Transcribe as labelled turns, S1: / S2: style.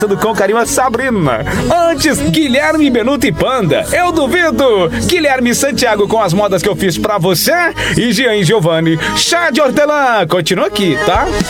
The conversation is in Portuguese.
S1: Tudo com carinho a Sabrina. Antes, Guilherme Benuto e Panda. Eu duvido. Guilherme Santiago com as modas que eu fiz pra você. E Jean e Giovanni. Chá de hortelã. Continua aqui, tá?